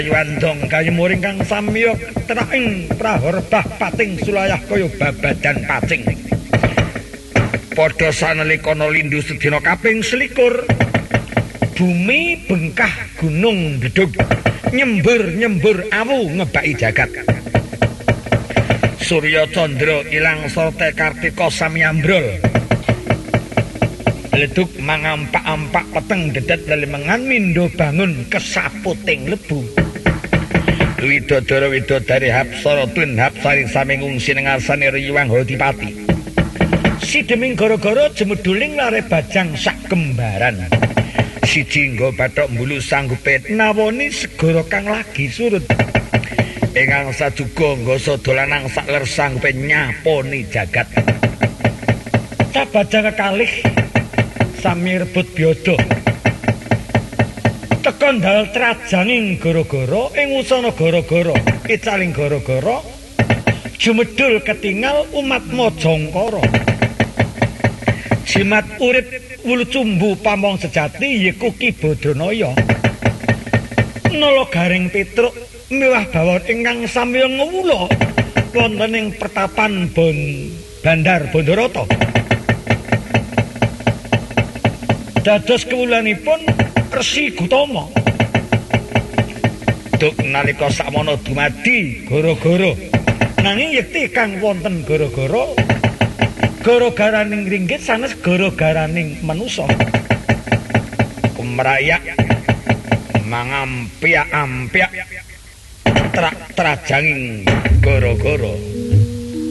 Wandong kayumuring kang samya traing prahorbah pating sulayah kaya babadan pacing. Padha sanalika lindhu sedina kaping 21 bumi bengkah gunung bedug nyembur awu ngebaki jagat. Surya Candra ilang sorte Kartika samyambrol. Leduk mangampak-ampak peteng dedet lelemengan mindo bangun kesaputing lebu. Widodara-widodari Hapsara Twin Hapsari sami ngungsi ning ngarsane Riwang Hadipati. Sideming gara-gara jemeduling lare bajang sak kembaran. Siji nggo bathok mbulu sanggupe nawoni segara kang lagi surut. Ingkang sajuga nggo dolanang sak ler sanggupe nyaponi jagat. Sabajang kekalih sami rebut biodo. Tekon dal trajanging gara-gara ing usana gara-gara icaling gara-gara jumedul ketingal umat Majangkara. Jimat urip wulu cumbu pamong sejati yiku Ki Badranaya. Nala garing Petruk miwah bawon ingkang samya ngewula wonten ing pertapan Bandar Bandarata. Dados kewulanipun Resi Gutama. Duk nalika sakmono dumadi gara-gara. Nanging yekti kang wonten gara-garaning ringgit sanes gara-garaning manusa. Kumrayak mangampiak-ampiak trajanging gara-gara.